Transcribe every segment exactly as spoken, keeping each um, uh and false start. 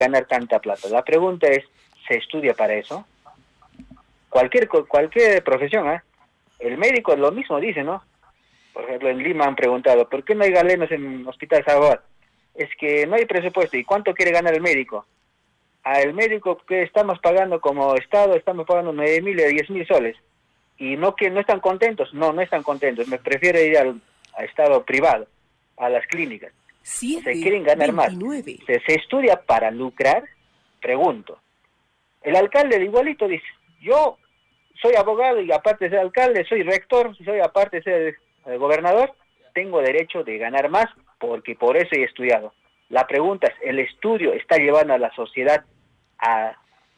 ganar tanta plata. La pregunta es, ¿se estudia para eso? Cualquier cualquier profesión, ¿eh? El médico lo mismo dice, ¿no? Por ejemplo, en Lima han preguntado, ¿por qué no hay galenos en Hospital Salvador? Es que no hay presupuesto. ¿Y cuánto quiere ganar el médico? Al médico que estamos pagando como Estado, estamos pagando nueve mil y diez mil soles. Y no que no están contentos, no, no están contentos. Me prefiero ir al, al Estado privado, a las clínicas. siete, Se quieren ganar veintinueve. más. ¿Se, ¿Se estudia para lucrar? Pregunto. El alcalde de igualito dice, yo soy abogado y aparte de ser alcalde, soy rector, soy aparte de ser eh, gobernador, tengo derecho de ganar más porque por eso he estudiado. La pregunta es, ¿el estudio está llevando a la sociedad a,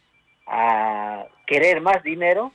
a querer más dinero?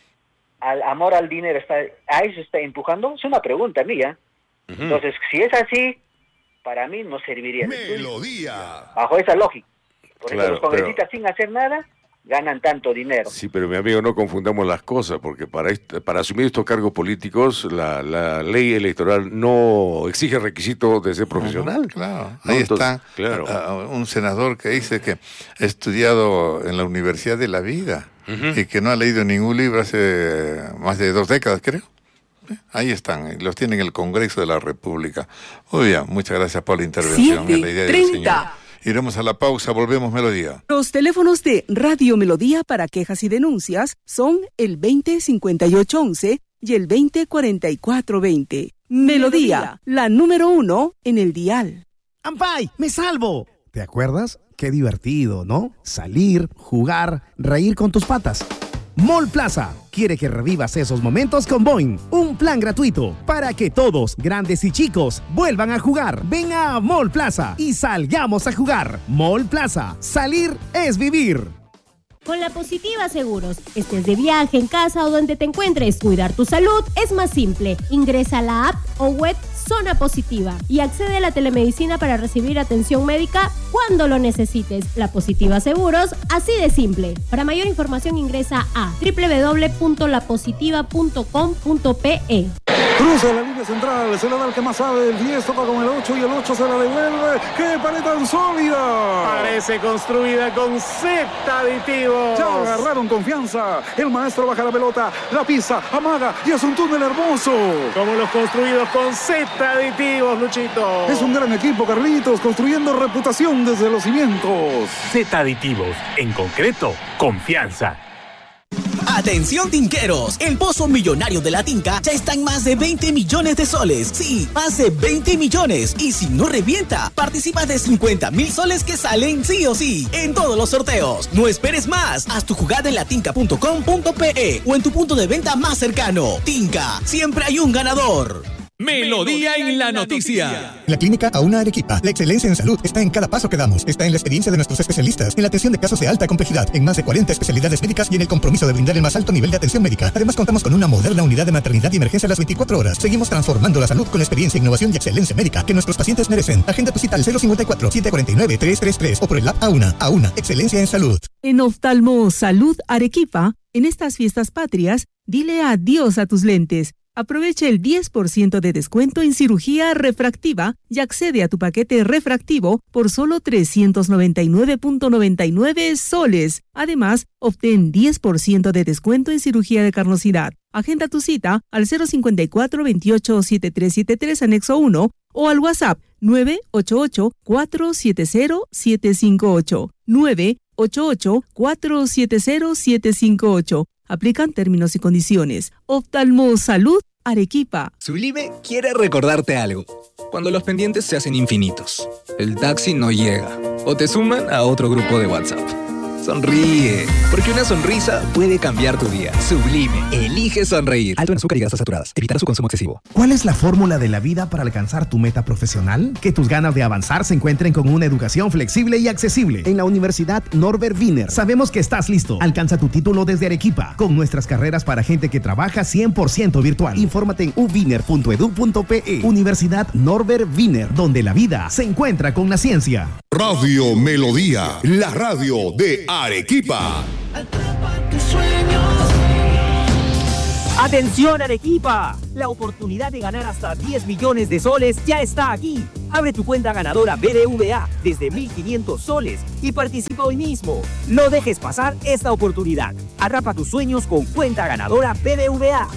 ¿Al amor al dinero está, a eso está empujando? Es una pregunta mía. Uh-huh. Entonces, si es así, para mí no serviría. Melodía. Bajo esa lógica. Por Claro, eso los congresistas pero... sin hacer nada ganan tanto dinero. Sí, pero mi amigo, no confundamos las cosas, porque para este, para asumir estos cargos políticos, la, la ley electoral no exige requisito de ser profesional. Claro, ¿no? ahí Entonces, está claro. uh, un senador que dice que ha estudiado en la Universidad de la Vida uh-huh. y que no ha leído ningún libro hace más de dos décadas, creo. Ahí están, los tiene en el Congreso de la República. Muy bien, muchas gracias por la intervención. siete, en la idea del treinta. señor. Iremos a la pausa, volvemos Melodía. Los teléfonos de Radio Melodía para quejas y denuncias son el veinte cincuenta y ocho once y el veinte cuarenta y cuatro veinte. Melodía, la número uno en el dial. ¡Ampay, me salvo! ¿Te acuerdas? Qué divertido, ¿no? Salir, jugar, reír con tus patas. Mall Plaza quiere que revivas esos momentos con Boing, un plan gratuito para que todos, grandes y chicos, vuelvan a jugar. Ven a Mall Plaza y salgamos a jugar. Mall Plaza, salir es vivir. Con la Positiva Seguros, estés de viaje, en casa o donde te encuentres, cuidar tu salud es más simple. Ingresa a la app o web Zona Positiva y accede a la telemedicina para recibir atención médica cuando lo necesites. La Positiva Seguros, así de simple. Para mayor información ingresa a doble u doble u doble u punto la positiva punto com punto pe. Cruza la línea central, se la da el que más sabe, el diez toca con el ocho y el ocho se la devuelve. ¡Qué pared tan sólida! Parece construida con Z aditivos. Ya agarraron confianza. El maestro baja la pelota, la pisa, amaga y es un túnel hermoso. Como los construidos con Z aditivos, Luchito. Es un gran equipo, Carlitos, construyendo reputación desde los cimientos. Z aditivos, en concreto, confianza. Atención tinqueros, el pozo millonario de la Tinca ya está en más de veinte millones de soles. Sí, más de veinte millones. Y si no revienta, participas de cincuenta mil soles que salen sí o sí en todos los sorteos. No esperes más, haz tu jugada en latinca punto com punto pe o en tu punto de venta más cercano. Tinca, siempre hay un ganador. Melodía en la noticia. La Clínica Auna Arequipa. La excelencia en salud está en cada paso que damos. Está en la experiencia de nuestros especialistas, en la atención de casos de alta complejidad, en más de cuarenta especialidades médicas y en el compromiso de brindar el más alto nivel de atención médica. Además, contamos con una moderna unidad de maternidad y emergencia a las veinticuatro horas. Seguimos transformando la salud con la experiencia, innovación y excelencia médica que nuestros pacientes merecen. Agenda tu cita al cero cincuenta y cuatro, setecientos cuarenta y nueve, trescientos treinta y tres o por el app Auna. Auna, excelencia en salud. En Oftalmo Salud Arequipa, en estas fiestas patrias, dile adiós a tus lentes. Aprovecha el diez por ciento de descuento en cirugía refractiva y accede a tu paquete refractivo por solo trescientos noventa y nueve punto noventa y nueve soles. Además, obtén diez por ciento de descuento en cirugía de carnosidad. Agenda tu cita al cero cincuenta y cuatro, veintiocho, setenta y tres setenta y tres anexo uno o al WhatsApp nueve ocho ocho, cuatro siete cero, siete cinco ocho. nueve ocho ocho, cuatro siete cero, siete cinco ocho. Aplican términos y condiciones. Oftalmo Salud Arequipa. Sublime quiere recordarte algo. Cuando los pendientes se hacen infinitos, el taxi no llega o te suman a otro grupo de WhatsApp. Sonríe, porque una sonrisa puede cambiar tu día. Sublime, elige sonreír. Alto en azúcar y grasas saturadas. Evitar su consumo excesivo. ¿Cuál es la fórmula de la vida para alcanzar tu meta profesional? Que tus ganas de avanzar se encuentren con una educación flexible y accesible. En la Universidad Norbert Wiener sabemos que estás listo. Alcanza tu título desde Arequipa con nuestras carreras para gente que trabaja cien por ciento virtual. Infórmate en u wiener punto edu punto pe. Universidad Norbert Wiener, donde la vida se encuentra con la ciencia. Radio Melodía, la radio de Arequipa. ¡Atención, Arequipa! La oportunidad de ganar hasta diez millones de soles ya está aquí. Abre tu cuenta ganadora B B V A desde mil quinientos soles y participa hoy mismo. No dejes pasar esta oportunidad. Atrapa tus sueños con cuenta ganadora B B V A.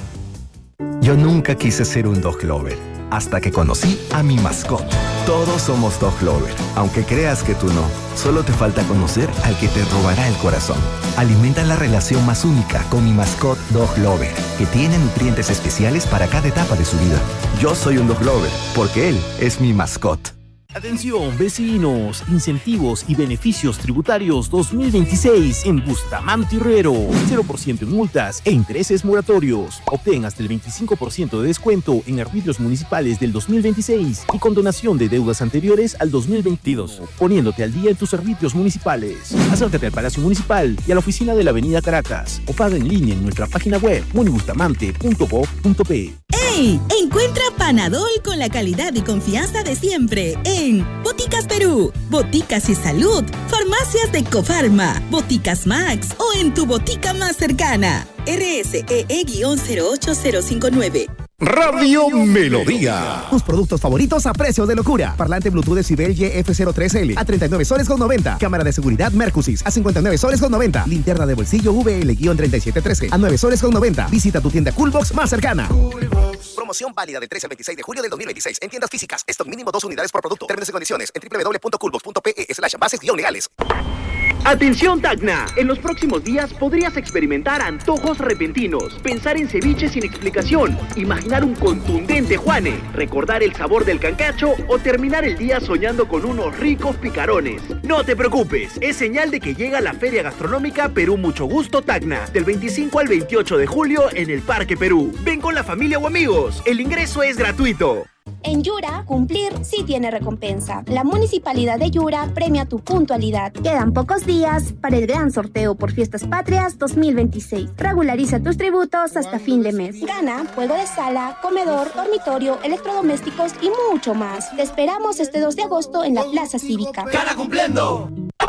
Yo nunca quise ser un dog lover, hasta que conocí a mi mascota. Todos somos dog lover, aunque creas que tú no. Solo te falta conocer al que te robará el corazón. Alimenta la relación más única con mi mascota Dog Lover, que tiene nutrientes especiales para cada etapa de su vida. Yo soy un dog lover, porque él es mi mascota. Atención, vecinos, incentivos y beneficios tributarios dos mil veintiséis en Bustamante Herrero. cero por ciento en multas e intereses moratorios. Obtén hasta el veinticinco por ciento de descuento en arbitrios municipales del dos mil veintiséis y condonación de deudas anteriores al dos mil veintidós, poniéndote al día en tus arbitrios municipales. Acércate al Palacio Municipal y a la oficina de la Avenida Caracas o paga en línea en nuestra página web munibustamante punto gob punto pe. ¡Ey! Encuentra Panadol con la calidad y confianza de siempre en Boticas Perú, Boticas y Salud, Farmacias de Cofarma, Boticas Max o en tu botica más cercana. R S E E cero ocho cero cinco nueve. Radio Melodía. Tus productos favoritos a precio de locura. Parlante Bluetooth Decibel Y F cero tres L a treinta y nueve soles con noventa. Cámara de seguridad Mercusys a cincuenta y nueve soles con noventa. Linterna de bolsillo V L treinta y siete trece a nueve soles con noventa. Visita tu tienda Coolbox más cercana. Promoción válida del trece al veintiséis de julio del dos mil veintiséis en tiendas físicas. Stock mínimo dos unidades por producto. Términos y condiciones en doble u doble u doble u punto coolbox punto pe slash bases guión legales. Atención, Tacna, en los próximos días podrías experimentar antojos repentinos, pensar en ceviche sin explicación, imaginar un contundente Juane, recordar el sabor del cancacho o terminar el día soñando con unos ricos picarones. No te preocupes, es señal de que llega la Feria Gastronómica Perú Mucho Gusto Tacna, del veinticinco al veintiocho de julio en el Parque Perú. Ven con la familia o amigos, el ingreso es gratuito. En Yura, cumplir sí tiene recompensa. La Municipalidad de Yura premia tu puntualidad. Quedan pocos días para el gran sorteo por Fiestas Patrias dos mil veintiséis. Regulariza tus tributos hasta fin de mes. Gana juego de sala, comedor, dormitorio, electrodomésticos y mucho más. Te esperamos este dos de agosto en la Plaza Cívica. ¡Gana cumpliendo!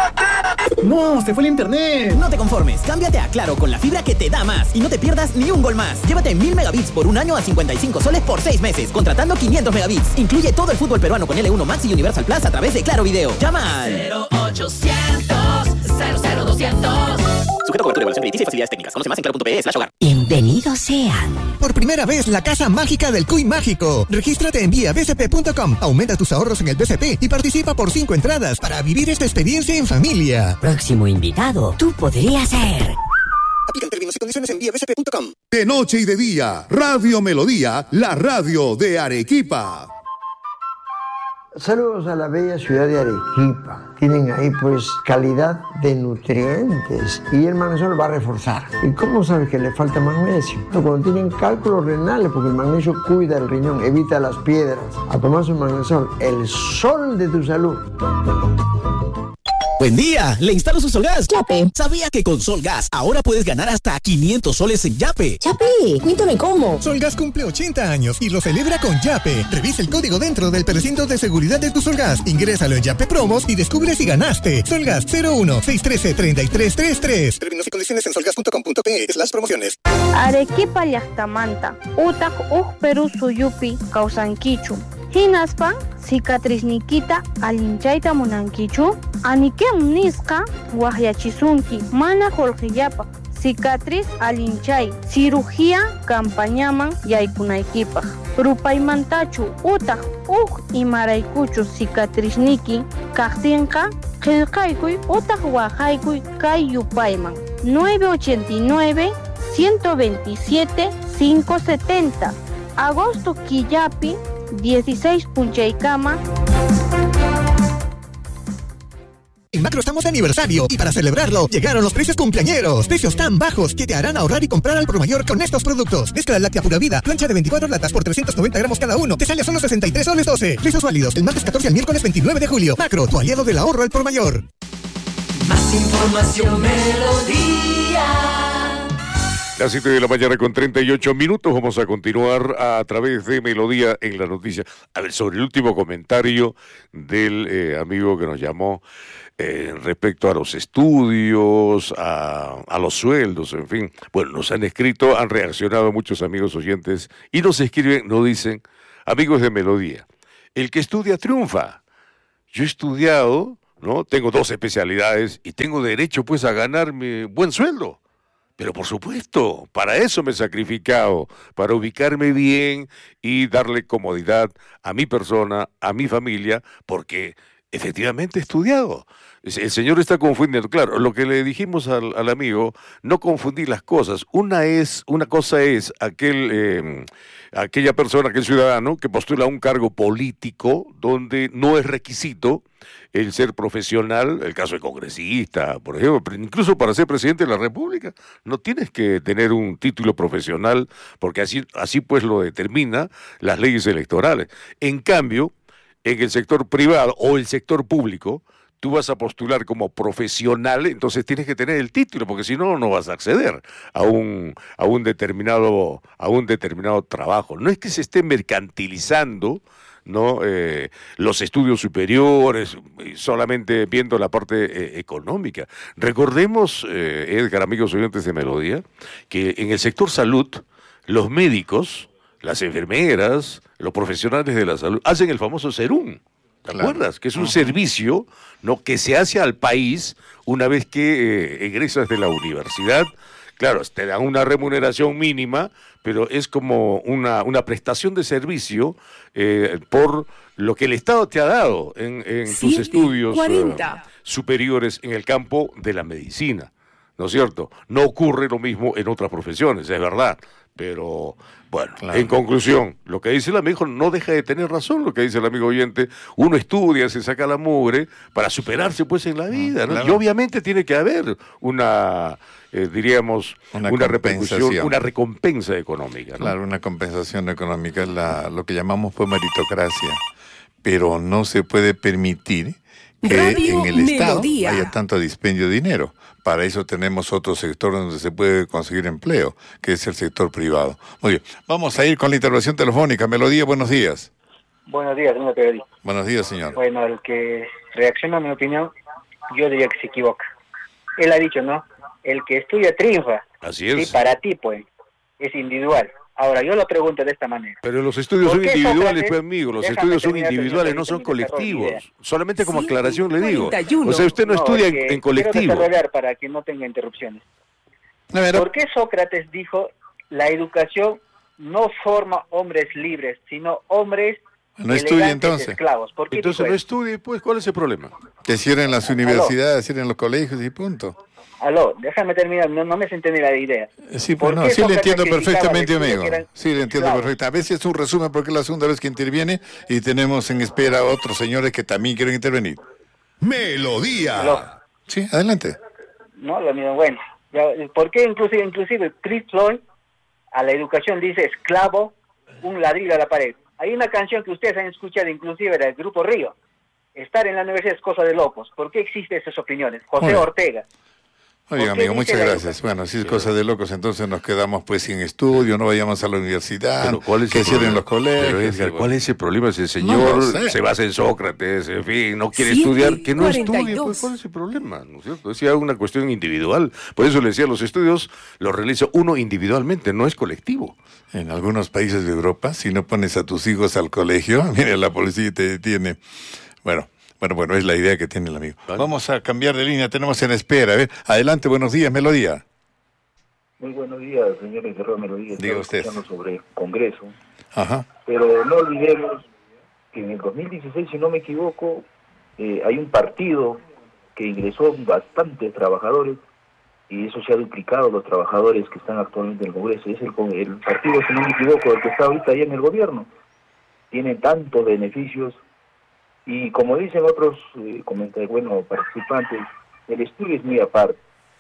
¡No! ¡Se fue el internet! No te conformes, cámbiate a Claro con la fibra que te da más y no te pierdas ni un gol más. Llévate mil megabits por un año a cincuenta y cinco soles por seis meses, contratando quinientos megabits. Incluye todo el fútbol peruano con L uno Max y Universal Plus a través de Claro Video. Llama al cero ochocientos cero cero doscientos. Sujeto a cobertura, evaluación crediticia y facilidades técnicas. Conoce más en claro punto pe slash hogar. Bienvenidos sean. Por primera vez, la Casa Mágica del Cuy Mágico. Regístrate en vía b c p punto com. Aumenta tus ahorros en el B C P y participa por cinco entradas para vivir esta experiencia en familia. Próximo invitado, tú podrías ser. Aplican términos y condiciones en vía b c p punto com. De noche y de día, Radio Melodía, la radio de Arequipa. Saludos a la bella ciudad de Arequipa. Tienen ahí pues calidad de nutrientes y el magnesio va a reforzar. ¿Y cómo sabes que le falta magnesio? Cuando tienen cálculos renales, porque el magnesio cuida el riñón, evita las piedras. A tomar su magnesio, el sol de tu salud. Buen día, le instalo su Solgas. Yape. ¿Sabía que con Solgas ahora puedes ganar hasta quinientos soles en Yape? Yape, cuéntame cómo. Solgas cumple ochenta años y lo celebra con Yape. Revisa el código dentro del precinto de seguridad de tu Solgas. Ingrésalo en Yape Promos y descubre si ganaste. Solgas cero uno seis uno tres treinta y tres treinta y tres. Términos y condiciones en solgas punto com punto pe slash promociones. Arequipa llaqtamanta utak uj Perú suyupi kawsankichu. Hinaspan cicatriz-nikita alinchayta munankichu. Anikem nisqa wahyachisunki mana qullqillapaq. Cicatriz alinchay cirugía campañaman yaykunaykipaq. Rupaymantachu utaq uj imaraykuchu cicatrizniki kaqtinqa qillqaykuy utaq waqaykuy kay yupayman nueve ochenta y nueve ciento veintisiete quinientos setenta. Agosto killapi dieciséis punchaykama. En Macro estamos de aniversario y para celebrarlo llegaron los precios cumpleañeros. Precios tan bajos que te harán ahorrar y comprar al por mayor con estos productos. Mezcla láctea pura vida, plancha de veinticuatro latas por trescientos noventa gramos cada uno. Te sale a solo sesenta y tres soles doce. Precios válidos el martes catorce al miércoles veintinueve de julio. Macro, tu aliado del ahorro al por mayor. Más información, Melodía. Las siete de la mañana con treinta y ocho minutos. Vamos a continuar a través de Melodía en la noticia. A ver, sobre el último comentario del eh, amigo que nos llamó. eh, respecto a los estudios, a, a los sueldos, en fin. Bueno, nos han escrito, han reaccionado muchos amigos oyentes y nos escriben, nos dicen, amigos de Melodía, el que estudia triunfa. Yo he estudiado, ¿no? Tengo dos especialidades y tengo derecho pues a ganarme buen sueldo. Pero por supuesto, para eso me he sacrificado, para ubicarme bien y darle comodidad a mi persona, a mi familia, porque efectivamente he estudiado. El señor está confundiendo. Claro, lo que le dijimos al, al amigo, no confundir las cosas. Una es, una cosa es aquel, eh, aquella persona, aquel ciudadano que postula un cargo político donde no es requisito el ser profesional, el caso de congresista, por ejemplo, pero incluso para ser presidente de la República, no tienes que tener un título profesional, porque así, así pues lo determina las leyes electorales. En cambio, en el sector privado o el sector público, tú vas a postular como profesional, entonces tienes que tener el título, porque si no, no vas a acceder a un, a un determinado, a un determinado trabajo. No es que se esté mercantilizando, ¿no? Eh, los estudios superiores, solamente viendo la parte eh, económica. Recordemos, eh, Edgar, amigos oyentes de Melodía, que en el sector salud, los médicos, las enfermeras, los profesionales de la salud, hacen el famoso Serum. ¿Te claro. acuerdas? Que es un uh-huh. servicio, ¿no?, que se hace al país una vez que eh, egresas de la universidad. Claro, te dan una remuneración mínima, pero es como una, una prestación de servicio eh, por lo que el Estado te ha dado en, en tus estudios eh, superiores en el campo de la medicina, ¿no es cierto? No ocurre lo mismo en otras profesiones, es verdad, pero bueno, claro. En conclusión, lo que dice el amigo no deja de tener razón, lo que dice el amigo oyente, uno estudia, se saca la mugre para superarse pues en la vida, ¿no? Claro. Y obviamente tiene que haber una... Eh, diríamos, una, una repercusión, una recompensa económica, ¿no? Claro, una compensación económica, es la, lo que llamamos pues meritocracia, pero no se puede permitir que Radio en el Melodía. Estado haya tanto dispendio de dinero. Para eso tenemos otro sector donde se puede conseguir empleo, que es el sector privado. Muy bien, vamos a ir con la intervención telefónica. Melodía, buenos días. Buenos días, señor periodista. Buenos días, señor. Bueno, el que reacciona a mi opinión, yo diría que se equivoca. Él ha dicho, ¿no? El que estudia triunfa. Así es. Sí, para ti, pues, es individual. Ahora, yo lo pregunto de esta manera. Pero los estudios son individuales, pues, amigo. Los estudios son individuales, no son colectivos. Solamente como sí, aclaración le digo. cuarenta y uno. O sea, usted no, no estudia en, en colectivo. Quiero desarrollar para que no tenga interrupciones. ¿Por qué Sócrates dijo, la educación no forma hombres libres, sino hombres no estudie entonces. Esclavos? ¿Por qué entonces no estudie, pues, ¿cuál es el problema? Que cierren las universidades, cierren los colegios y punto. Aló, déjame terminar, no, no me se entiende la idea. Sí, pues no, sí le entiendo perfectamente, amigo. Sí le entiendo claro. perfectamente. A veces es un resumen porque es la segunda vez que interviene y tenemos en espera a otros señores que también quieren intervenir. Melodía. Aló. Sí, adelante. No, lo mío, bueno. Ya, ¿por qué inclusive, inclusive Chris Floyd a la educación dice esclavo, un ladrillo a la pared? Hay una canción que ustedes han escuchado inclusive del Grupo Río. Estar en la universidad es cosa de locos. ¿Por qué existen esas opiniones? José Oye. Ortega. Oiga, amigo, muchas gracias. Bueno, si es cosa de locos, entonces nos quedamos pues sin estudio, no vayamos a la universidad, ¿cuál es que cierren los colegios. Pero Edgar, ¿cuál es el problema? Si el señor no se basa en Sócrates, en fin, no quiere estudiar, que no estudie, pues ¿cuál es el problema? ¿No es cierto? Es una cuestión individual. Por eso le decía, los estudios los realiza uno individualmente, no es colectivo. En algunos países de Europa, si no pones a tus hijos al colegio, mire, la policía te detiene. Bueno. Bueno, bueno, es la idea que tiene el amigo. ¿Vale? Vamos a cambiar de línea, tenemos en espera. A ver, adelante, buenos días, Melodía. Muy buenos días, señores de Radio Melodía. Diga usted. Estamos sobre el Congreso. Ajá. Pero no olvidemos que en el dos mil dieciséis, si no me equivoco, eh, hay un partido que ingresó bastantes trabajadores y eso se ha duplicado los trabajadores que están actualmente en el Congreso. Es el, el partido, si no me equivoco, el que está ahorita ahí en el gobierno. Tiene tantos beneficios. Y como dicen otros eh, comentarios, bueno, participantes, el estudio es muy aparte.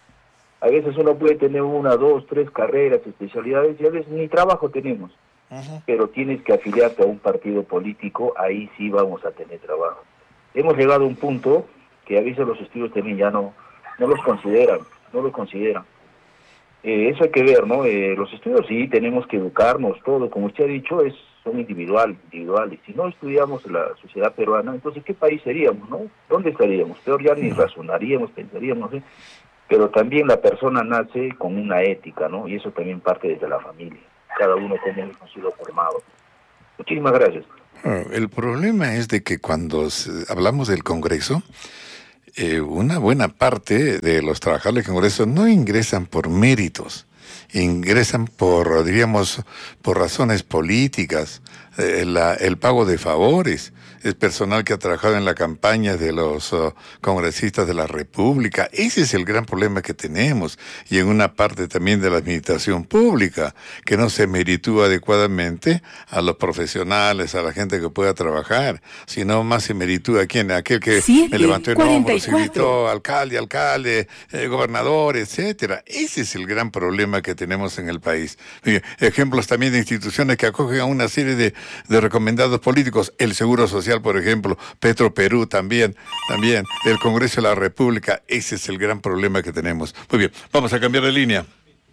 A veces uno puede tener una, dos, tres carreras, especialidades, y a veces ni trabajo tenemos. Uh-huh. Pero tienes que afiliarte a un partido político, ahí sí vamos a tener trabajo. Hemos llegado a un punto que a veces los estudios también ya no, no los consideran, no los consideran. Eh, eso hay que ver, ¿no? Eh, los estudios sí, tenemos que educarnos, todo, como usted ha dicho, es son individuales, individuales. Si no estudiamos la sociedad peruana, entonces ¿qué país seríamos, no? ¿Dónde estaríamos? Peor ya ni razonaríamos, pensaríamos, ¿eh? Pero también la persona nace con una ética, ¿no? Y eso también parte desde la familia. Cada uno como ha sido formado. Muchísimas gracias. El problema es de que cuando hablamos del Congreso, eh, una buena parte de los trabajadores del Congreso no ingresan por méritos, ingresan por, diríamos, por razones políticas, eh, la, el pago de favores. Es personal que ha trabajado en la campaña de los uh, congresistas de la República. Ese es el gran problema que tenemos. Y en una parte también de la administración pública, que no se meritúa adecuadamente a los profesionales, a la gente que pueda trabajar, sino más se meritúa a quien, aquel que Siete, me levantó el hombro, se gritó, alcalde, alcalde, eh, gobernador, etcétera. Ese es el gran problema que tenemos en el país. Mire, ejemplos también de instituciones que acogen a una serie de, de recomendados políticos, el Seguro Social, por ejemplo, Petro Perú también, también, el Congreso de la República. Ese es el gran problema que tenemos. Muy bien, vamos a cambiar de línea.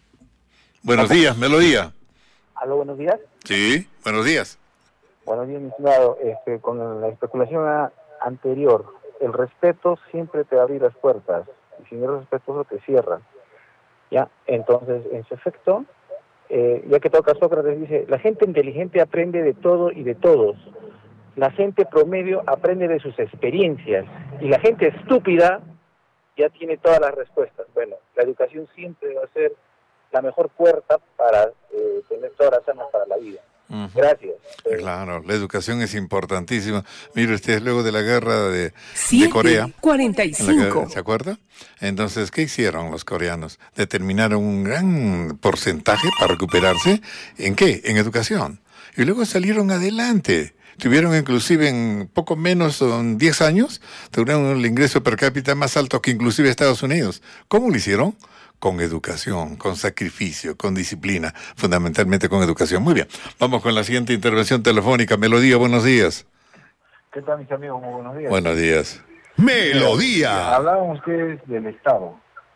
Buenos días, Melodía. Aló, buenos días. Sí, buenos días. Buenos días, mi estimado. Este, con la especulación a, anterior, el respeto siempre te abre las puertas, y si no eres respetuoso te cierra. ¿Ya? Entonces, en su efecto, eh, ya que toca Sócrates, dice, la gente inteligente aprende de todo y de todos. La gente promedio aprende de sus experiencias y la gente estúpida ya tiene todas las respuestas. Bueno, la educación siempre va a ser la mejor puerta para eh, tener todas las armas para la vida. Uh-huh. Gracias. Eh, claro, la educación es importantísima. Mire usted, luego de la guerra de, de Corea, cuarenta y cinco. ¿Se acuerda? Entonces, ¿qué hicieron los coreanos? Determinaron un gran porcentaje para recuperarse. ¿En qué? En educación. Y luego salieron adelante. Tuvieron inclusive en poco menos de diez años, tuvieron el ingreso per cápita más alto que inclusive Estados Unidos. ¿Cómo lo hicieron? Con educación, con sacrificio, con disciplina, fundamentalmente con educación. Muy bien, vamos con la siguiente intervención telefónica. Melodía, buenos días. ¿Qué tal, mis amigos? Muy buenos días. Buenos días. Melodía. Hablaban ustedes del Estado.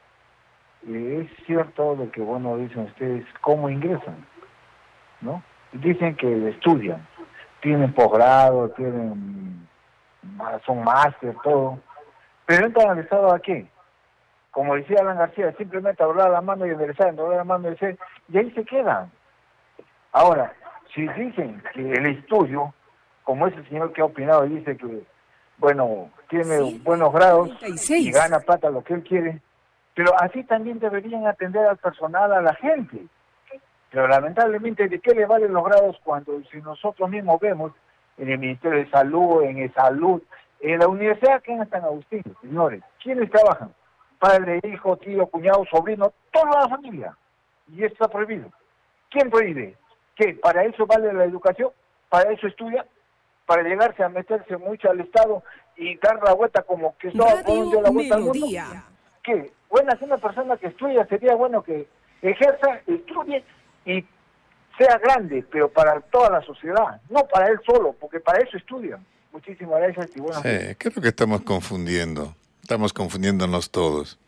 Y es cierto lo que, bueno, dicen ustedes, cómo ingresan, ¿no? Dicen que estudian. Tienen posgrado, tienen, son máster, todo. Pero entran al Estado ¿a qué? Como decía Alan García, simplemente doblar la mano y enderezar, doblar la mano y decir, y ahí se quedan. Ahora, si dicen que el estudio, como ese señor que ha opinado, dice que, bueno, tiene sí, buenos grados treinta y seis. Y gana plata lo que él quiere, pero así también deberían atender al personal, a la gente. Pero lamentablemente, ¿de qué le valen los grados cuando si nosotros mismos vemos en el Ministerio de Salud, en el Salud, en la universidad que en San Agustín, señores? ¿Quiénes trabajan? Padre, hijo, tío, cuñado, sobrino, toda la familia. Y esto está prohibido. ¿Quién prohíbe? ¿Qué? ¿Para eso vale la educación? ¿Para eso estudia? ¿Para llegarse a meterse mucho al Estado y dar la vuelta como que estaba poniendo la vuelta al mundo? ¿Qué? Bueno, es una persona que estudia, sería bueno que ejerza, estudie y sea grande, pero para toda la sociedad, no para él solo, porque para eso estudian. Muchísimas gracias y buenas noches. Sí, creo que estamos confundiendo, estamos confundiéndonos todos.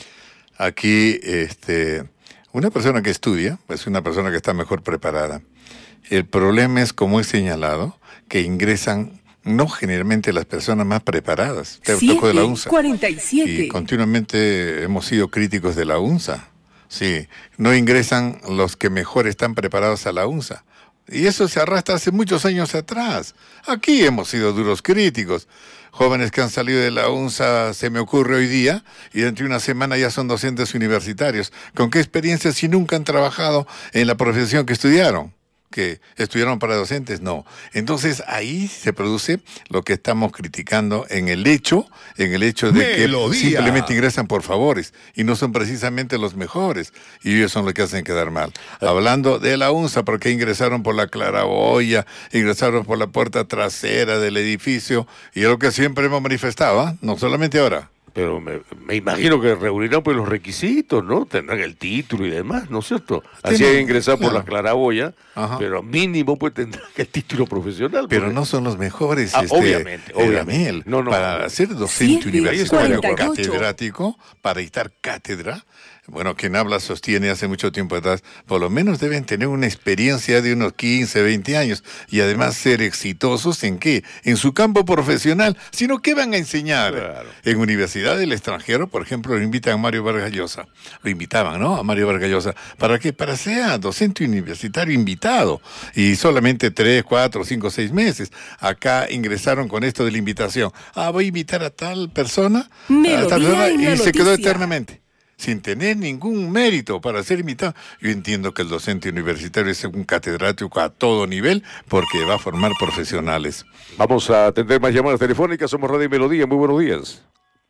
Aquí, este, una persona que estudia es una persona que está mejor preparada. El problema es, como he señalado, que ingresan no generalmente las personas más preparadas. Te tocó de la UNSA. cuarenta y siete. Y continuamente hemos sido críticos de la UNSA. Sí, no ingresan los que mejor están preparados a la UNSA. Y eso se arrastra hace muchos años atrás. Aquí hemos sido duros críticos. Jóvenes que han salido de la UNSA, se me ocurre hoy día, y dentro de una semana ya son docentes universitarios. ¿Con qué experiencia si nunca han trabajado en la profesión que estudiaron? ¿Que estudiaron para docentes? No. Entonces ahí se produce lo que estamos criticando en el hecho, en el hecho de Melodía. Que simplemente ingresan por favores y no son precisamente los mejores y ellos son los que hacen quedar mal. Hablando de la UNSA, porque ingresaron por la claraboya, ingresaron por la puerta trasera del edificio y es lo que siempre hemos manifestado, ¿eh? No solamente ahora. Pero me, me imagino que reunirán pues los requisitos, ¿no? Tendrán el título y demás, ¿no es cierto? Así hay que ingresar claro. por la claraboya, Ajá. pero mínimo pues tendrán el título profesional. Pero porque... no son los mejores, ah, este, obviamente, obviamente. No, no, para ser docente universitario catedrático, para dictar cátedra, bueno, quien habla sostiene hace mucho tiempo atrás, por lo menos deben tener una experiencia de unos quince, veinte años y además ser exitosos en qué, en su campo profesional, sino qué van a enseñar. Claro. En universidad del extranjero, por ejemplo, lo invitan a Mario Vargas Llosa, lo invitaban, ¿no? A Mario Vargas Llosa, ¿para qué? Para ser docente universitario invitado y solamente tres, cuatro, cinco, seis meses. Acá ingresaron con esto de la invitación. Ah, voy a invitar a tal persona, a tal persona y, y se quedó eternamente. Sin tener ningún mérito para ser invitado. Yo entiendo que el docente universitario es un catedrático a todo nivel porque va a formar profesionales. Vamos a atender más llamadas telefónicas. Somos Radio Melodía. Muy buenos días.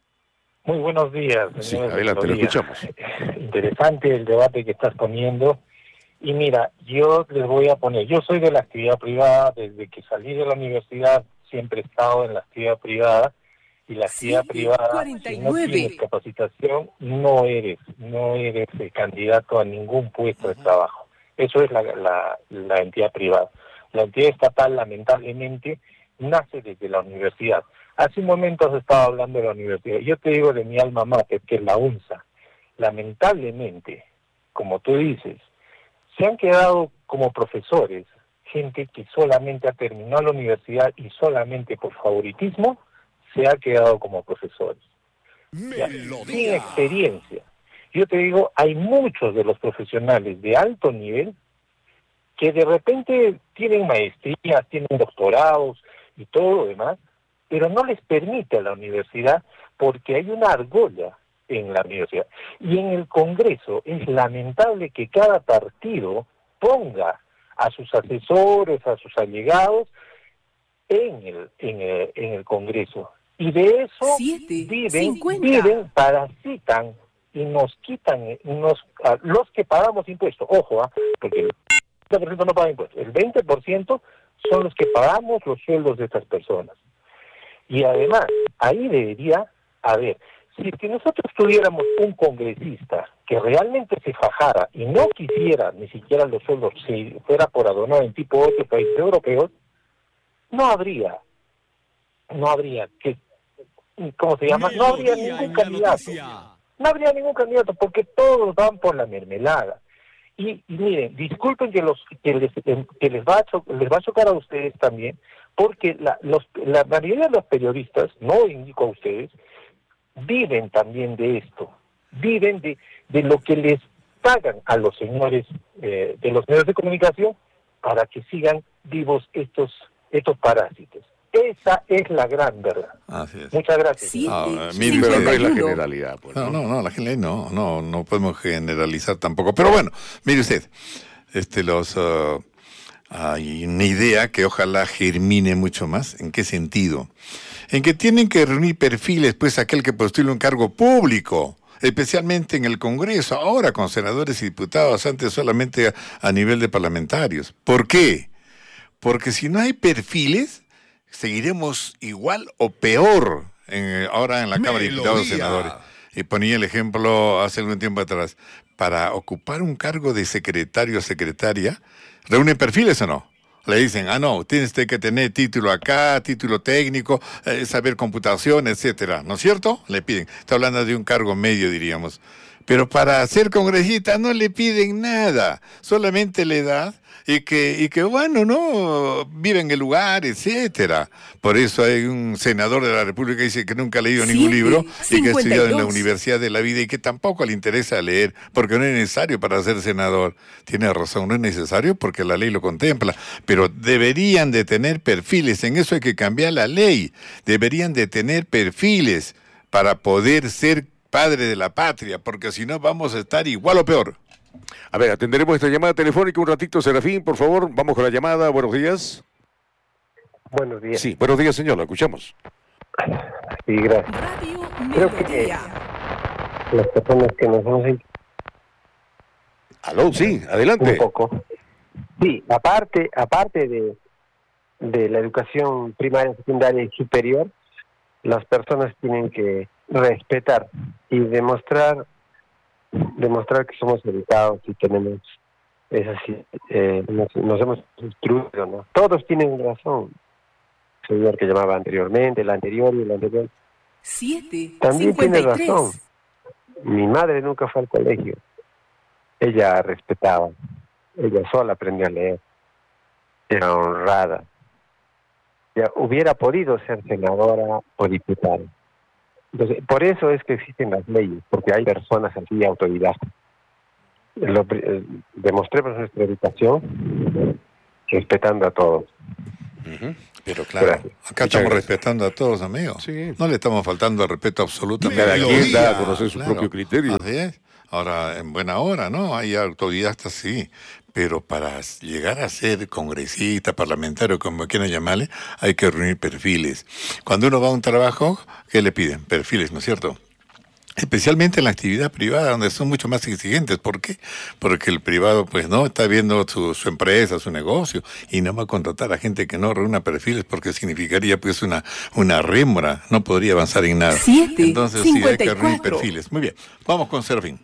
Muy buenos días. Sí, adelante, lo escuchamos. Interesante el debate que estás poniendo. Y mira, yo les voy a poner, yo soy de la actividad privada. Desde que salí de la universidad siempre he estado en la actividad privada. Y la actividad privada, si no tienes capacitación, no eres, no eres el candidato a ningún puesto de trabajo. Eso es la, la, la entidad privada. La entidad estatal, lamentablemente, nace desde la universidad. Hace un momento has estado hablando de la universidad. Yo te digo de mi alma mater, que es la UNSA. Lamentablemente, como tú dices, se han quedado como profesores gente que solamente ha terminado la universidad y solamente por favoritismo se ha quedado como profesores. Ya, sin experiencia. Yo te digo, hay muchos de los profesionales de alto nivel que de repente tienen maestrías, tienen doctorados y todo lo demás, pero no les permite a la universidad porque hay una argolla en la universidad. Y en el Congreso es lamentable que cada partido ponga a sus asesores, a sus allegados en el, en el, en el Congreso. Y de eso Siete, viven, viven, parasitan y nos quitan nos, a los que pagamos impuestos. Ojo, ¿eh? Porque el veinte por ciento no paga impuestos. El veinte por ciento son los que pagamos los sueldos de estas personas. Y además, ahí debería haber, si es que nosotros tuviéramos un congresista que realmente se fajara y no quisiera ni siquiera los sueldos, si fuera por adorno en tipo otros países europeos, no habría no habría que, ¿cómo se llama? No habría ningún candidato. No habría ningún candidato porque todos van por la mermelada. Y, y miren, disculpen que los que les, que les va a cho, les va a chocar a ustedes también, porque la, los, la mayoría de los periodistas, no indico a ustedes, viven también de esto, viven de, de lo que les pagan a los señores eh, de los medios de comunicación para que sigan vivos estos estos parásitos. Esa es la gran verdad. Así es. Muchas gracias. Sí, no, sí, pero no es la generalidad. Pues, ¿no? no, no, no, la generalidad no, no, no podemos generalizar tampoco. Pero bueno, mire usted, este, los, uh, hay una idea que ojalá germine mucho más. ¿En qué sentido? En que tienen que reunir perfiles, pues aquel que postula un cargo público, especialmente en el Congreso, ahora con senadores y diputados, antes solamente a, a nivel de parlamentarios. ¿Por qué? Porque si no hay perfiles, seguiremos igual o peor en, ahora en la Cámara de Diputados y Senadores. Y ponía el ejemplo hace algún tiempo atrás. Para ocupar un cargo de secretario o secretaria, ¿reúnen perfiles o no? Le dicen, ah, no, tienes que tener título acá, título técnico, eh, saber computación, etcétera. ¿No es cierto? Le piden. Está hablando de un cargo medio, diríamos. Pero para ser congresista no le piden nada, solamente la edad y que, y que bueno, no, vive en el lugar, etcétera. Por eso hay un senador de la República que dice que nunca ha leído ningún libro y que ha estudiado en la Universidad de la Vida y que tampoco le interesa leer porque no es necesario para ser senador. Tiene razón, no es necesario porque la ley lo contempla, pero deberían de tener perfiles, en eso hay que cambiar la ley, deberían de tener perfiles para poder ser padre de la patria, porque si no vamos a estar igual o peor. A ver, atenderemos esta llamada telefónica un ratito, Serafín, por favor. Vamos con la llamada. Buenos días. Buenos días. Sí, buenos días, señor. La escuchamos. Sí, gracias. Creo que las personas que nos hemos... Aló, sí, adelante. Un poco. Sí, aparte, aparte de, de la educación primaria, secundaria y superior, las personas tienen que respetar y demostrar demostrar que somos educados y tenemos es así, eh, nos, nos hemos instruido, ¿no? Todos tienen razón. El señor que llamaba anteriormente, el anterior y el anterior. Siete, también cincuenta y tiene tres. razón. Mi madre nunca fue al colegio. Ella respetaba. Ella sola aprendió a leer. Era honrada. Ya hubiera podido ser senadora o diputada. Entonces, por eso es que existen las leyes, porque hay personas así autodidactas. Lo, eh, demostremos nuestra educación respetando a todos. Uh-huh. Pero claro, Gracias. acá Muchas estamos gracias. respetando a todos, amigos. Sí. No le estamos faltando al respeto absolutamente. Cada quien da a conocer su propio criterio. Así es. Ahora, en buena hora, ¿no? Hay autodidactas, sí. Pero para llegar a ser congresista, parlamentario, como quieran llamarle, hay que reunir perfiles. Cuando uno va a un trabajo, ¿qué le piden? Perfiles, ¿no es cierto? Especialmente en la actividad privada, donde son mucho más exigentes. ¿Por qué? Porque el privado, pues, no está viendo su, su empresa, su negocio, y no va a contratar a gente que no reúna perfiles, porque significaría, pues, una, una rémora. No podría avanzar en nada. Siete, Entonces, sí, hay que reunir cincuenta y cuatro. perfiles. Muy bien. Vamos con Servín.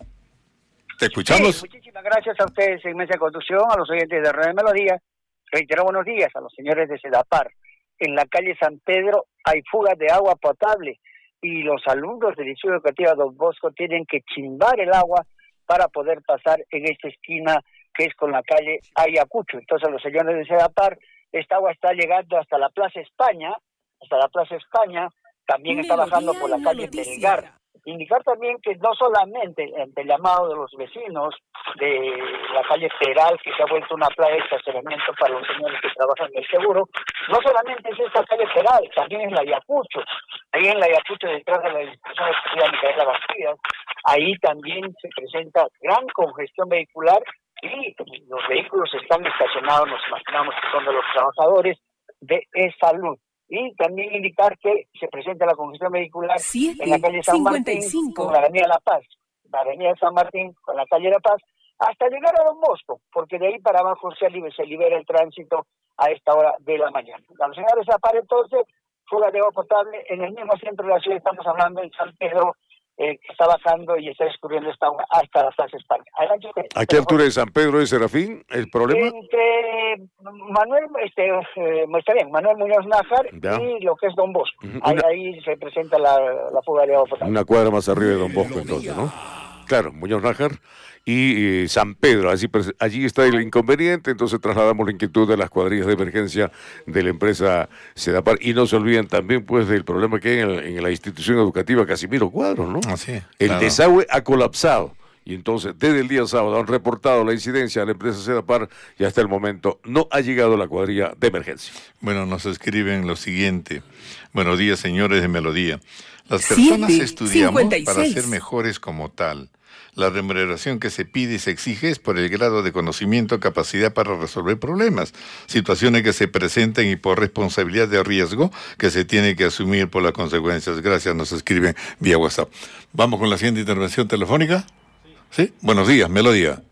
¿Te escuchamos? Sí, muchísimas gracias a ustedes, inmensa conducción, a los oyentes de Radio Melodía. Reitero buenos días a los señores de Sedapar. En la calle San Pedro hay fugas de agua potable y los alumnos del Instituto Educativo Don Bosco tienen que chimbar el agua para poder pasar en esta esquina que es con la calle Ayacucho. Entonces, los señores de Sedapar, esta agua está llegando hasta la Plaza España, hasta la Plaza España, también está bajando por la calle Melgar. Indicar también que no solamente ante el llamado de los vecinos de la calle Peral, que se ha vuelto una plaza de estacionamiento para los señores que trabajan en el seguro, no solamente es esta calle Peral, también es la Ayacucho. Ahí en la Ayacucho, detrás de la institución de Micaela Bastidas, ahí también se presenta gran congestión vehicular y los vehículos están estacionados, nos imaginamos que son de los trabajadores de E-Salud. Y también indicar que se presenta la congestión vehicular Siete, en la calle San Martín, con la avenida La Paz, la avenida San Martín con la calle La Paz, hasta llegar a Don Bosco, porque de ahí para abajo se libera, se libera el tránsito a esta hora de la mañana. Los señores Zapar, entonces, fuga de agua potable en el mismo centro de la ciudad, estamos hablando en San Pedro, eh, que está bajando y está escurriendo esta agua hasta la Plaza España. Adelante, usted. ¿A qué altura de San Pedro de Serafín el problema? Entre Manuel, este, eh, está bien, Manuel Muñoz Nájar Ya. y lo que es Don Bosco. Ujú. Ahí, Una- ahí se presenta la, la fuga de agua potable. Una cuadra más arriba de Don Bosco, entonces, ¿no? Claro, Muñoz Nájar y eh, San Pedro, allí, pres- allí está el inconveniente, entonces trasladamos la inquietud de las cuadrillas de emergencia de la empresa Sedapar. Y no se olviden también, pues, del problema que hay en, el- en la institución educativa Casimiro Cuadros, ¿no? Así es, El claro. desagüe ha colapsado. Y entonces, desde el día sábado han reportado la incidencia a la empresa Sedapar y hasta el momento no ha llegado la cuadrilla de emergencia. Bueno, nos escriben lo siguiente. Buenos días, señores de Melodía. Las Siete, personas estudiamos cincuenta y para seis. ser mejores como tal. La remuneración que se pide y se exige es por el grado de conocimiento, capacidad para resolver problemas, situaciones que se presentan y por responsabilidad de riesgo que se tiene que asumir por las consecuencias. Gracias, nos escriben vía WhatsApp. Vamos con la siguiente intervención telefónica. ¿Sí? Buenos días, Melodía.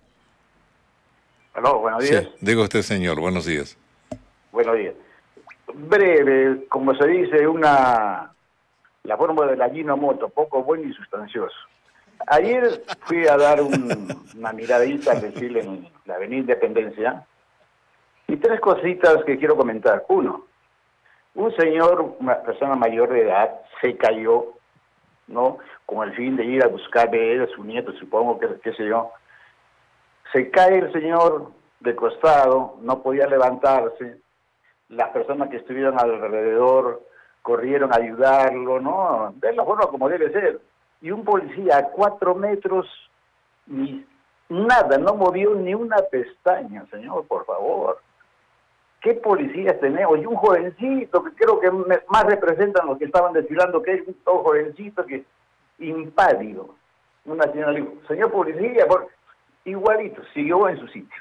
Aló, buenos días. Sí, diga usted, señor, buenos días. Buenos días. Breve, como se dice, una la fórmula del Ajinomoto, poco bueno y sustancioso. Ayer fui a dar un- una miradita al desfile en la Avenida Independencia y tres cositas que quiero comentar. Uno, un señor, una persona mayor de edad, se cayó, ¿no? Con el fin de ir a buscar a él, a su nieto, supongo que, qué sé yo. Se cae el señor de costado, no podía levantarse. Las personas que estuvieron alrededor corrieron a ayudarlo, ¿no? De la forma como debe ser. Y un policía a cuatro metros, ni nada, no movió ni una pestaña, señor, por favor. ¿Qué policías tenemos? Y un jovencito, que creo que me- más representan los que estaban desfilando, que es un todo jovencito que impávido. Una señora le dijo, señor policía, por... igualito, siguió en su sitio.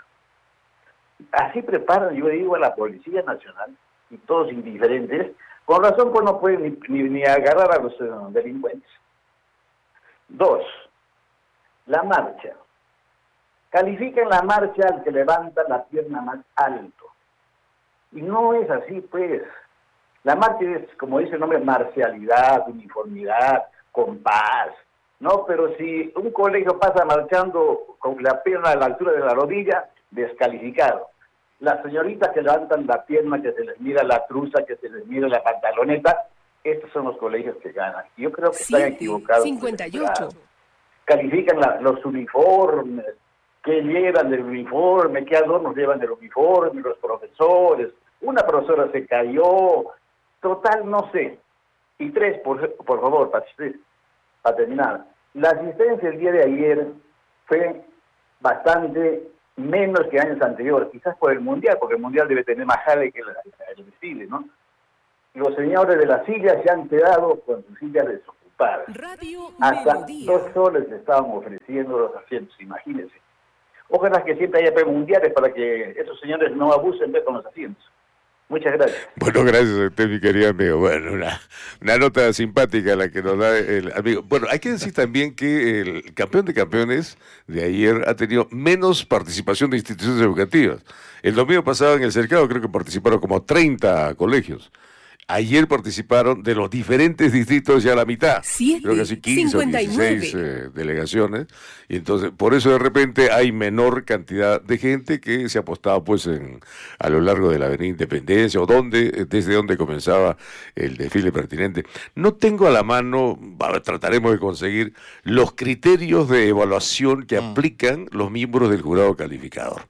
Así preparan, yo digo, a la Policía Nacional, y todos indiferentes. Con razón, pues no pueden ni, ni, ni agarrar a los eh, delincuentes. Dos, la marcha. Califican la marcha al que levanta la pierna más alto. Y no es así, pues. La marcha es, como dice el nombre, marcialidad, uniformidad, con paz, ¿no? Pero si un colegio pasa marchando con la pierna a la altura de la rodilla, descalificado. Las señoritas que levantan la pierna, que se les mira la truza, que se les mira la pantaloneta, estos son los colegios que ganan. Yo creo que están equivocados. cincuenta y ocho. Califican la, los uniformes, qué llevan del uniforme, qué adornos llevan del uniforme, los profesores. Una profesora se cayó, total, no sé. Y tres, por, por favor, para, para terminar. La asistencia el día de ayer fue bastante menos que años anteriores, quizás por el Mundial, porque el Mundial debe tener más jale que el, el desfile, ¿no? Los señores de las sillas se han quedado con sus sillas desocupadas. Radio Hasta Melodía. dos soles le estaban ofreciendo los asientos, imagínense. Ojalá que siempre haya mundiales para que esos señores no abusen de con los asientos. Muchas gracias. Bueno, gracias a usted, mi querido amigo. Bueno, una, una nota simpática la que nos da el amigo. Bueno, hay que decir también que el campeón de campeones de ayer ha tenido menos participación de instituciones educativas. El domingo pasado en el cercado creo que participaron como treinta colegios. Ayer participaron de los diferentes distritos ya la mitad, Siete, creo que así quince cincuenta y nueve. o dieciséis eh, delegaciones, y entonces por eso de repente hay menor cantidad de gente que se ha apostado pues en a lo largo de la Avenida Independencia o donde, desde donde comenzaba el desfile pertinente. No tengo a la mano, trataremos de conseguir los criterios de evaluación que mm. aplican los miembros del jurado calificador.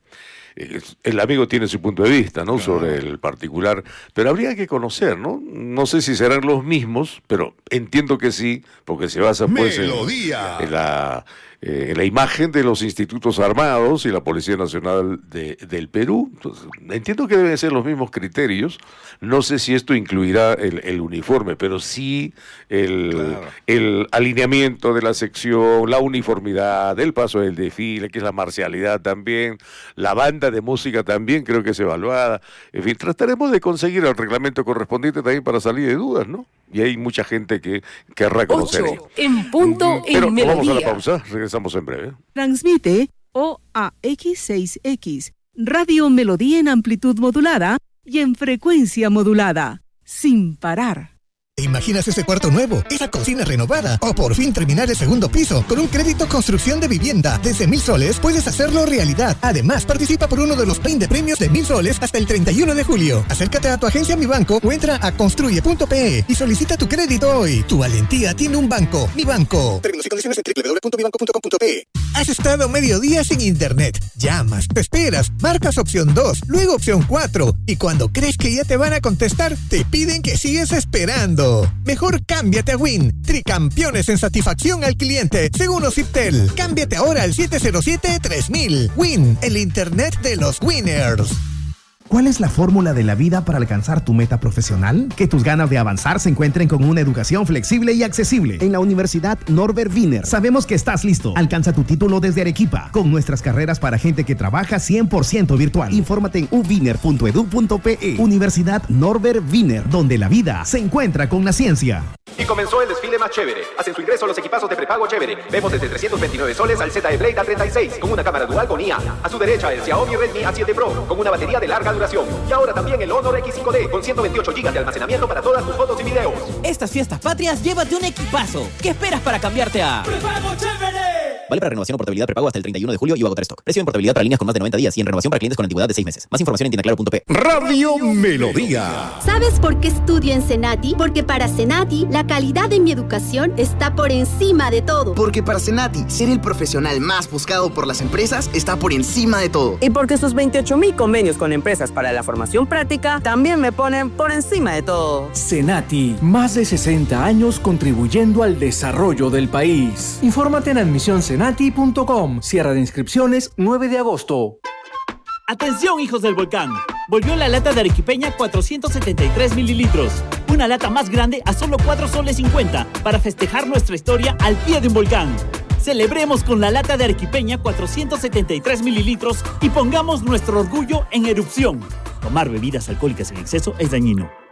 El amigo tiene su punto de vista, ¿no? Claro. Sobre el particular, pero habría que conocer, ¿no? No sé si serán los mismos, pero entiendo que sí, porque se basa pues en, en la eh, en la imagen de los institutos armados y la Policía Nacional de, del Perú. Entonces, entiendo que deben ser los mismos criterios. No sé si esto incluirá el, el uniforme, pero sí el, claro. el alineamiento de la sección, la uniformidad, el paso del desfile, que es la marcialidad también, la banda de música también creo que es evaluada. En fin, trataremos de conseguir el reglamento correspondiente también para salir de dudas, ¿no? Y hay mucha gente que querrá conocer. Ocho en punto Pero en Melodía. Vamos a la pausa, regresamos en breve. Transmite O A X seis X, Radio Melodía en amplitud modulada y en frecuencia modulada, sin parar. ¿Te imaginas ese cuarto nuevo, esa cocina renovada o por fin terminar el segundo piso con un crédito construcción de vivienda? Desde mil soles puedes hacerlo realidad. Además, participa por uno de los veinte premios de mil soles hasta el treinta y uno de julio. Acércate a tu agencia Mi Banco o entra a construye punto pe y solicita tu crédito hoy. Tu valentía tiene un banco. Mi Banco. Términos y condiciones en doble u doble u doble u punto mi banco punto com punto pe. Has estado mediodía sin internet. Llamas, te esperas, marcas opción dos, luego opción cuatro y cuando crees que ya te van a contestar, te piden que sigues esperando. Mejor cámbiate a Win, tricampeones en satisfacción al cliente, según Ociptel. Cámbiate ahora al siete cero siete tres mil. Win, el internet de los winners. ¿Cuál es la fórmula de la vida para alcanzar tu meta profesional? Que tus ganas de avanzar se encuentren con una educación flexible y accesible. En la Universidad Norbert Wiener sabemos que estás listo. Alcanza tu título desde Arequipa con nuestras carreras para gente que trabaja cien por ciento virtual. Infórmate en u wiener punto edu punto pe. Universidad Norbert Wiener, donde la vida se encuentra con la ciencia. Y comenzó el desfile más chévere. Hacen su ingreso los equipazos de prepago chévere. Vemos desde trescientos veintinueve soles al Z E Blade A treinta y seis con una cámara dual con I A. A su derecha el Xiaomi Redmi A siete Pro con una batería de larga duración. Y ahora también el Honor X cinco D con ciento veintiocho gigas de almacenamiento para todas tus fotos y videos. Estas fiestas patrias, llévate un equipazo. ¿Qué esperas para cambiarte a ¡Prepago chévere! Vale para renovación o portabilidad prepago hasta el treinta y uno de julio y va a agotar stock. Precio en portabilidad para líneas con más de noventa días y en renovación para clientes con antigüedad de seis meses. Más información en tienda claro punto pe. Radio Melodía. ¿Sabes por qué estudio en Senati? Porque para Senati, la calidad de mi educación está por encima de todo. Porque para Senati, ser el profesional más buscado por las empresas está por encima de todo. Y porque sus veintiocho mil convenios con empresas para la formación práctica también me ponen por encima de todo. Senati, más de sesenta años contribuyendo al desarrollo del país. Infórmate en admisión senati punto com. Cierre de inscripciones nueve de agosto. Atención, hijos del volcán. Volvió la lata de arequipeña cuatrocientos setenta y tres mililitros. Una lata más grande a solo cuatro soles cincuenta para festejar nuestra historia al pie de un volcán. Celebremos con la lata de arequipeña cuatrocientos setenta y tres mililitros y pongamos nuestro orgullo en erupción. Tomar bebidas alcohólicas en exceso es dañino.